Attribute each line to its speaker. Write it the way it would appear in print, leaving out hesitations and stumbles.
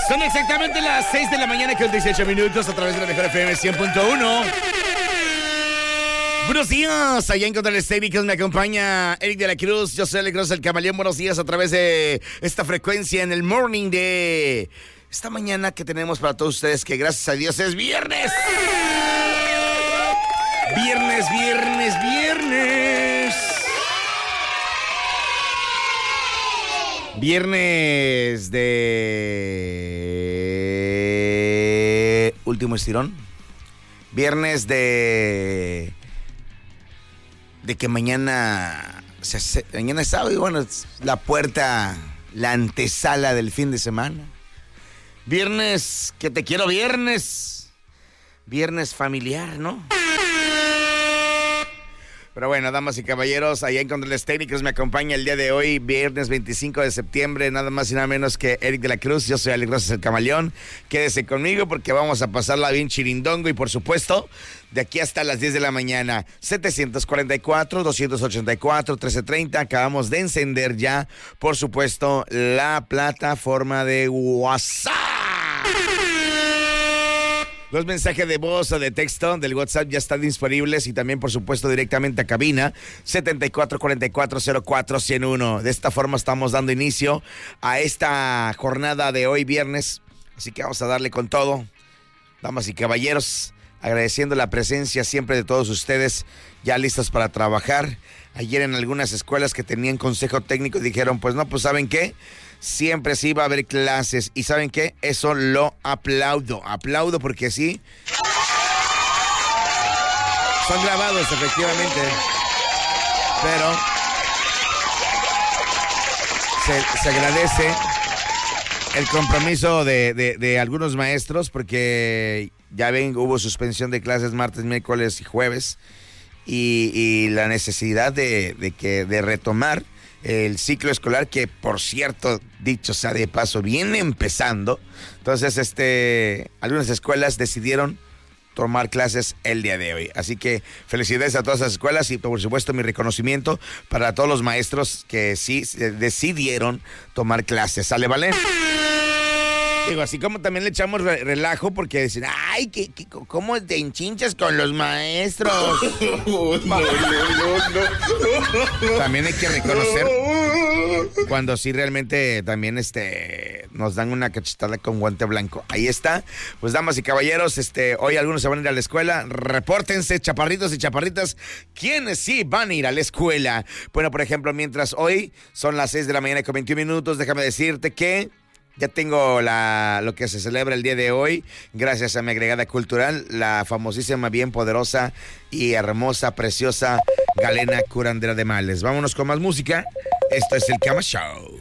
Speaker 1: Son exactamente las 6 de la mañana con 18 minutos a través de la mejor FM 100.1. Buenos días, allá en Control Estéticos me acompaña Eric de la Cruz. Yo soy Alex el Camaleón. Buenos días a través de esta frecuencia en el morning de esta mañana que tenemos para todos ustedes, que gracias a Dios es viernes. Viernes, viernes, viernes. Viernes de último estirón. Viernes de que mañana mañana es sábado y bueno, es la puerta, la antesala del fin de semana. Viernes, que te quiero viernes. Viernes familiar, ¿no? Pero bueno, damas y caballeros, allá en Controles Técnicos me acompaña el día de hoy, viernes 25 de septiembre, nada más y nada menos que Eric de la Cruz. Yo soy Alex Rosas, el Camaleón. Quédese conmigo porque vamos a pasarla bien chirindongo y por supuesto, de aquí hasta las 10 de la mañana, 744-284-1330. Acabamos de encender ya, por supuesto, la plataforma de WhatsApp. Los mensajes de voz o de texto del WhatsApp ya están disponibles y también, por supuesto, directamente a cabina 74440401. De esta forma estamos dando inicio a esta jornada de hoy viernes. Así que vamos a darle con todo, damas y caballeros, agradeciendo la presencia siempre de todos ustedes ya listos para trabajar. Ayer en algunas escuelas que tenían consejo técnico dijeron, pues no, pues ¿saben qué? Siempre sí va a haber clases. ¿Y saben qué? Eso lo aplaudo. Aplaudo porque sí. Son grabados, efectivamente. Pero se agradece el compromiso de algunos maestros porque ya ven, hubo suspensión de clases martes, miércoles y jueves. Y la necesidad de retomar el ciclo escolar, que por cierto, dicho sea de paso, viene empezando. Entonces, algunas escuelas decidieron tomar clases el día de hoy. Así que felicidades a todas las escuelas y por supuesto mi reconocimiento para todos los maestros que sí decidieron tomar clases. ¿Sale, vale? Digo, así como también le echamos relajo porque dicen, ay, ¿cómo te enchinchas con los maestros? No. También hay que reconocer cuando sí realmente también nos dan una cachetada con guante blanco. Ahí está. Pues damas y caballeros, hoy algunos se van a ir a la escuela. Repórtense, chaparritos y chaparritas, ¿quiénes sí van a ir a la escuela? Bueno, por ejemplo, mientras hoy son las 6 de la mañana con 21 minutos, déjame decirte que ya tengo lo que se celebra el día de hoy, gracias a mi agregada cultural, la famosísima, bien poderosa y hermosa, preciosa Galena Curandera de Males. Vámonos con más música. Esto es el Cama Show.